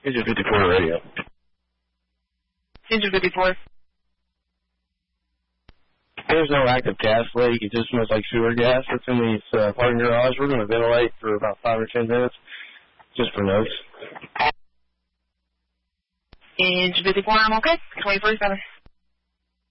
Engine 54 radio. Engine 54. There's no active gas leak. It just smells like sewer gas. It's in these parking garage. We're going to ventilate for about 5 or 10 minutes, just for notes. Engine 54, I'm okay. 24/7.